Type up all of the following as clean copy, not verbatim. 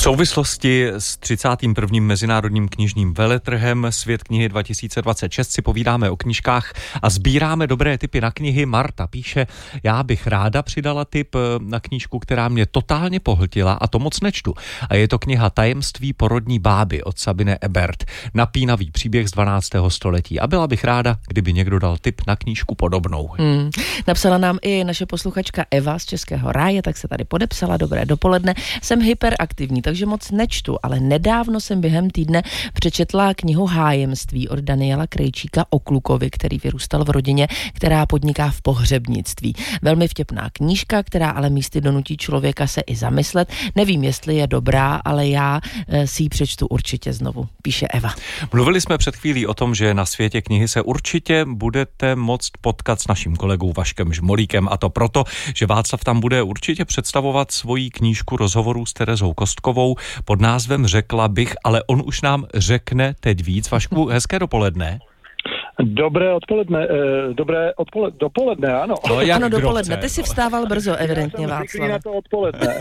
souvislosti s 31. Mezinárodním knižním veletrhem Svět knihy 2026 si povídáme o knížkách a sbíráme dobré tipy na knihy. Marta píše, já bych ráda přidala tip na knížku, která mě totálně pohltila a to moc nečtu. A je to kniha Tajemství porodní báby od Sabine Ebert. Napínavý příběh z 12. století. A byla bych ráda, kdyby někdo dal tip na knížku podobnou. Napsala nám i naše posluchačka Eva z Českého ráje, tak se tady podepsala. Dobré dopoledne. Jsem hyperaktivní, takže moc nečtu, ale nedávno jsem během týdne přečetla knihu Hájemství od Daniela Krejčíka o klukovi, který vyrůstal v rodině, která podniká v pohřebnictví. Velmi vtipná knížka, která ale místy donutí člověka se i zamyslet. Nevím, jestli je dobrá, ale já si ji přečtu určitě znovu, píše Eva. Mluvili jsme před chvílí o tom, že na Světě knihy se určitě budete moct potkat s naším kolegou Vaškem Žmolíkem, a to proto, že Václav tam bude určitě představovat svoji knížku rozhovorů s Terezou Kostkovou pod názvem Řekla bych, ale on už nám řekne teď víc. Vašku, hezké dopoledne. Dobré odpoledne, dopoledne, ano. No, ano, dopoledne. Ty jsi vstával brzo, evidentně, Václav. Na to odpoledne.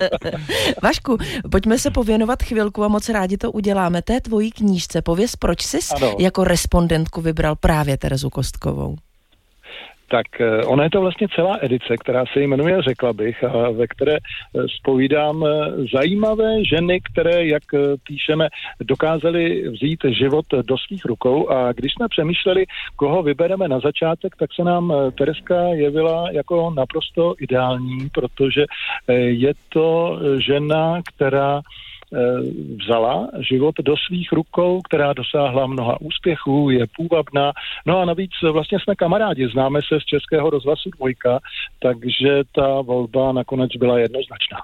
Vašku, pojďme se pověnovat chvilku a moc rádi to uděláme. Té tvojí knížce pověz, proč jsi jako respondentku vybral právě Terezu Kostkovou? Tak ona je to vlastně celá edice, která se jmenuje Řekla bych, a ve které zpovídám zajímavé ženy, které, jak píšeme, dokázaly vzít život do svých rukou, a když jsme přemýšleli, koho vybereme na začátek, tak se nám Tereska jevila jako naprosto ideální, protože je to žena, která vzala život do svých rukou, která dosáhla mnoha úspěchů, je půvabná. No a navíc vlastně jsme kamarádi, známe se z Českého rozhlasu 2, takže ta volba nakonec byla jednoznačná.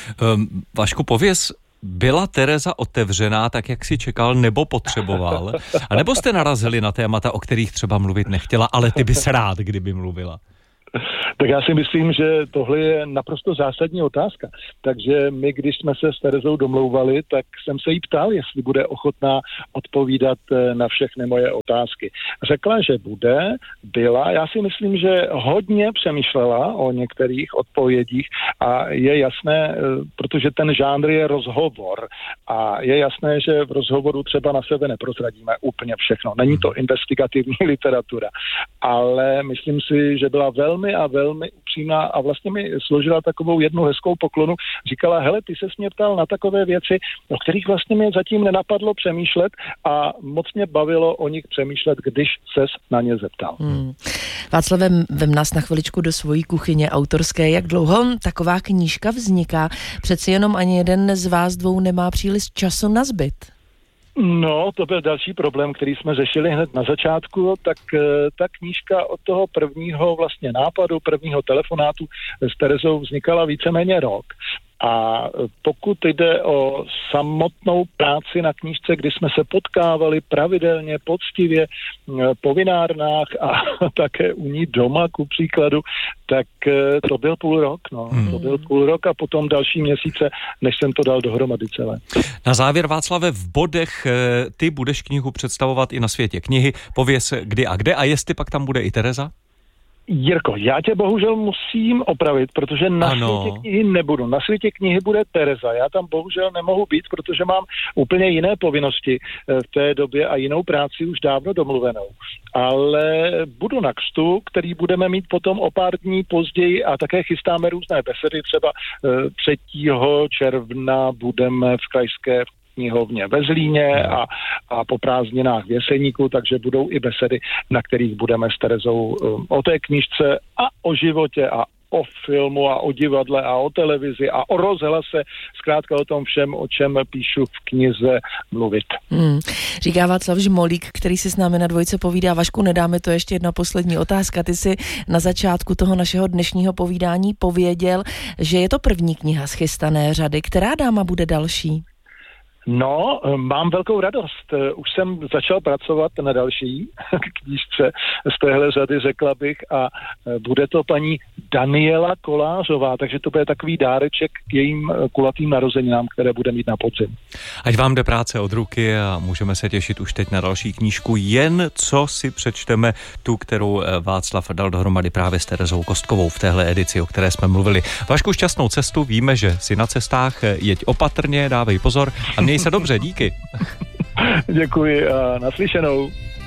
Vašku, pověz, byla Tereza otevřená tak, jak si čekal, nebo potřeboval? A nebo jste narazili na témata, o kterých třeba mluvit nechtěla, ale ty bys rád, kdyby mluvila? Tak já si myslím, že tohle je naprosto zásadní otázka. Takže my, když jsme se s Terezou domlouvali, tak jsem se jí ptal, jestli bude ochotná odpovídat na všechny moje otázky. Řekla, že byla. Já si myslím, že hodně přemýšlela o některých odpovědích a je jasné, protože ten žánr je rozhovor a je jasné, že v rozhovoru třeba na sebe neprozradíme úplně všechno. Není to investigativní literatura, ale myslím si, že byla velmi upřímná a vlastně mi složila takovou jednu hezkou poklonu. Říkala, hele, ty ses mě ptal na takové věci, o kterých vlastně mě zatím nenapadlo přemýšlet a moc mě bavilo o nich přemýšlet, když ses na ně zeptal. Václave, vem nás na chviličku do svojí kuchyně autorské. Jak dlouho taková knížka vzniká? Přeci jenom ani jeden z vás dvou nemá příliš času na zbyt. No, to byl další problém, který jsme řešili hned na začátku, tak ta knížka od toho prvního vlastně nápadu, prvního telefonátu s Terezou vznikala víceméně rok. A pokud jde o samotnou práci na knížce, kdy jsme se potkávali pravidelně, poctivě po vinárnách a také u ní doma, ku příkladu, tak to byl půl rok. To byl půl rok a potom další měsíce, než jsem to dal dohromady celé. Na závěr, Václave, v bodech ty budeš knihu představovat i na Světě knihy. Pověz kdy a kde a jestli pak tam bude i Tereza? Jirko, já tě bohužel musím opravit, protože na Světě knihy nebudu. Na Světě knihy bude Tereza. Já tam bohužel nemohu být, protože mám úplně jiné povinnosti v té době a jinou práci už dávno domluvenou. Ale budu na křtu, který budeme mít potom o pár dní později a také chystáme různé besedy. Třeba 3. června budeme v krajské knihovně ve Zlíně a po prázdninách v Jeseníku, takže budou i besedy, na kterých budeme s Terezou o té knížce a o životě a o filmu a o divadle a o televizi a o rozhlase, zkrátka o tom všem, o čem píšu v knize, mluvit. Říká Václav Žmolík, který si s námi na Dvojce povídá. Vašku, nedáme to ještě jedna poslední otázka. Ty si na začátku toho našeho dnešního povídání pověděl, že je to první kniha z chystané řady. Která dáma bude další? No, mám velkou radost. Už jsem začal pracovat na další knížce z téhle řady, řekla bych, a bude to paní Daniela Kolářová, takže to bude takový dáreček k jejím kulatým narozeninám, které bude mít na podzim. Ať vám jde práce od ruky a můžeme se těšit už teď na další knížku, jen co si přečteme tu, kterou Václav dal dohromady právě s Terezou Kostkovou v téhle edici, o které jsme mluvili. Vašku, šťastnou cestu, víme, že jsi na cestách, jeď opatrně, dávej pozor a měj se dobře, díky. Děkuji a naslyšenou.